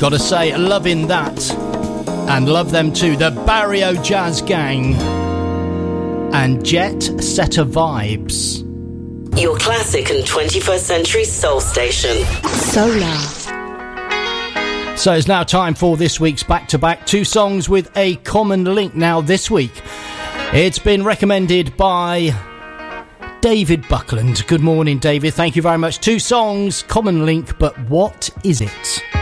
Gotta say, loving that. And love them too. The Barrio Jazz Gang. And Jet Setter Vibes. Your classic and 21st century soul station. Solar. So it's now time for this week's back-to-back. 2 songs with a common link. Now this week, it's been recommended by David Buckland. Good morning, David. Thank you very much. 2 songs, common link, but what is it?